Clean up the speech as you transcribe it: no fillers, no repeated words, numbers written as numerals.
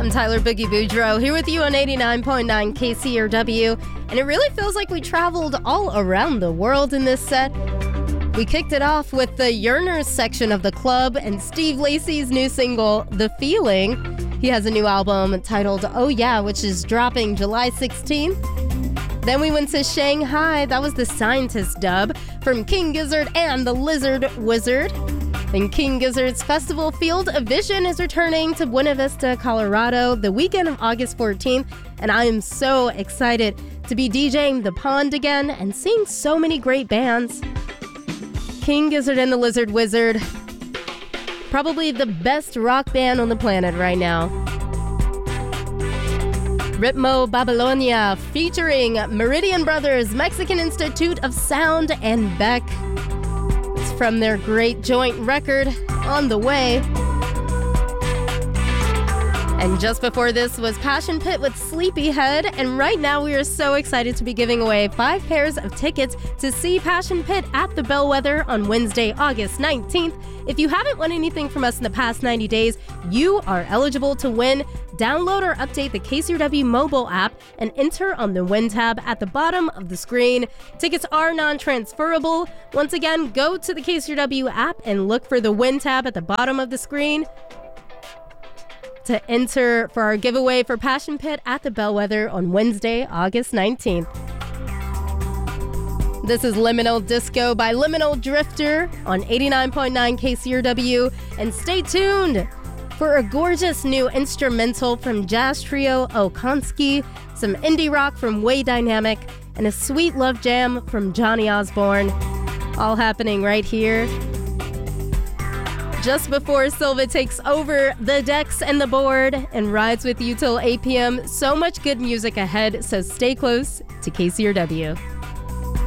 I'm Tyler Boogie Boudreaux here with you on 89.9 KCRW, and it really feels like we traveled all around the world in this set. We kicked it off with the Yearners section of the club and Steve Lacy's new single, The Feeling. He has a new album titled Oh Yeah, which is dropping July 16th. Then we went to Shanghai. That was the Scientist dub from King Gizzard and the Lizard Wizard. And King Gizzard's Festival Field of Vision is returning to Buena Vista, Colorado, the weekend of August 14th. And I am so excited to be DJing The Pond again and seeing so many great bands. King Gizzard and the Lizard Wizard, probably the best rock band on the planet right now. Ritmo Babylonia featuring Meridian Brothers, Mexican Institute of Sound, and Beck. It's from their great joint record, On the Way. And just before this was Passion Pit with Sleepyhead, and right now we are so excited to be giving away 5 pairs of tickets to see Passion Pit at the Bellwether on Wednesday, August 19th. If you haven't won anything from us in the past 90 days, you are eligible to win. Download or update the KCRW mobile app and enter on the Win tab at the bottom of the screen. Tickets are non-transferable. Once again, go to the KCRW app and look for the Win tab at the bottom of the screen to enter for our giveaway for Passion Pit at the Bellwether on Wednesday, August 19th. This is Liminal Disco by Liminal Drifter on 89.9 KCRW, and stay tuned for a gorgeous new instrumental from jazz trio Okonski, some indie rock from Way Dynamic, and a sweet love jam from Johnny Osborne. All happening right here. Just before Silva takes over the decks and the board and rides with you till 8 p.m. So much good music ahead, so stay close to KCRW.